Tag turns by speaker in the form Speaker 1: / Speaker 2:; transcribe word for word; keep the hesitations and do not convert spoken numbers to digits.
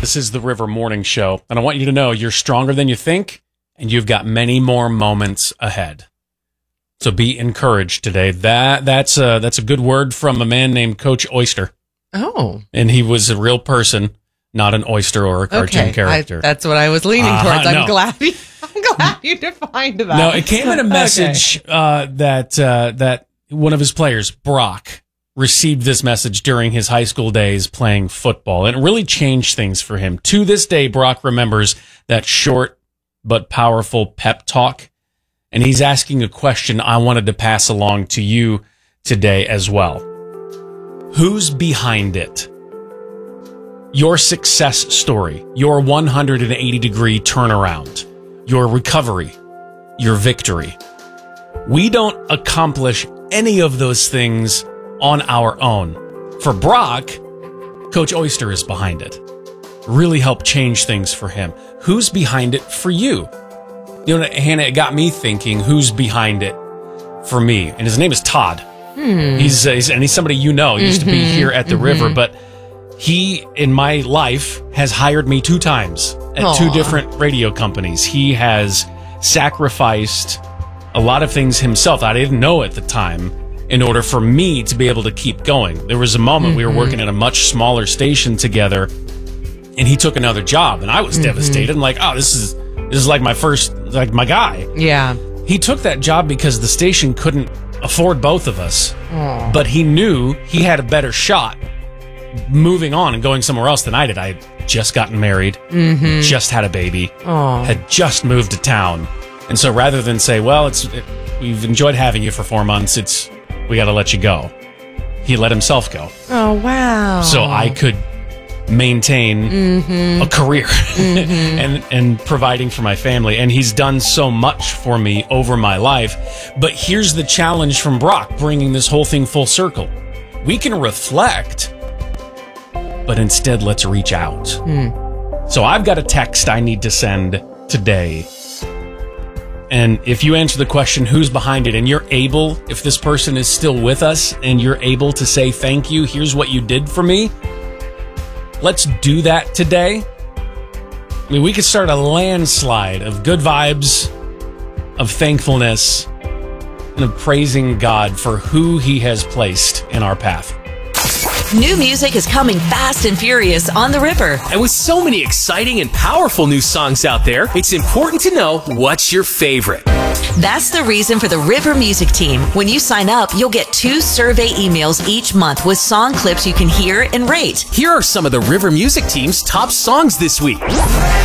Speaker 1: This is the River Morning Show, and I want you to know you're stronger than you think, and you've got many more moments ahead. So be encouraged today. That that's a, that's a good word from a man named Coach Oyster.
Speaker 2: Oh.
Speaker 1: And he was a real person, not an oyster or a cartoon
Speaker 2: okay.
Speaker 1: character.
Speaker 2: I, that's what I was leaning
Speaker 1: uh,
Speaker 2: towards. I'm
Speaker 1: no.
Speaker 2: glad you, I'm glad you defined that.
Speaker 1: No, it came in a message okay. uh, that uh, that one of his players, Brock, received this message during his high school days playing football, and it really changed things for him. To this day, Brock remembers that short but powerful pep talk, and he's asking a question I wanted to pass along to you today as well. Who's behind it? Your success story, your one hundred eighty degree turnaround, your recovery, your victory. We don't accomplish any of those things on our own. For Brock, Coach Oyster is behind it. Really helped change things for him. Who's behind it for you? You know, Hannah, it got me thinking, who's behind it for me? And his name is Todd. Hmm. He's, uh, he's and he's somebody you know. He used mm-hmm. to be here at the mm-hmm. river, but he, in my life, has hired me two times at Aww. two different radio companies. He has sacrificed a lot of things himself that I didn't know at the time, in order for me to be able to keep going. There was a moment mm-hmm. we were working at a much smaller station together, and he took another job, and I was mm-hmm. devastated. I'm like, oh, this is this is like my first, like my guy.
Speaker 2: Yeah.
Speaker 1: He took that job because the station couldn't afford both of us,
Speaker 2: Aww.
Speaker 1: but he knew he had a better shot moving on and going somewhere else than I did. I had just gotten married,
Speaker 2: mm-hmm.
Speaker 1: just had a baby,
Speaker 2: Aww.
Speaker 1: had just moved to town. And so rather than say, well, it's it, we've enjoyed having you for four months, it's we got to let you go. He let himself go.
Speaker 2: Oh, wow.
Speaker 1: So I could maintain
Speaker 2: mm-hmm.
Speaker 1: a career
Speaker 2: mm-hmm.
Speaker 1: and, and providing for my family. And he's done so much for me over my life. But here's the challenge from Brock, bringing this whole thing full circle. We can reflect, but instead let's reach out.
Speaker 2: Mm.
Speaker 1: So I've got a text I need to send today. And if you answer the question, who's behind it, and you're able, if this person is still with us, and you're able to say, thank you, here's what you did for me, let's do that today. I mean, we could start a landslide of good vibes, of thankfulness, and of praising God for who he has placed in our path.
Speaker 3: New music is coming fast and furious on the River.
Speaker 4: And with so many exciting and powerful new songs out there, it's important to know what's your favorite.
Speaker 3: That's the reason for the River Music Team. When you sign up, you'll get two survey emails each month with song clips you can hear and rate.
Speaker 4: Here are some of the River Music Team's top songs this week.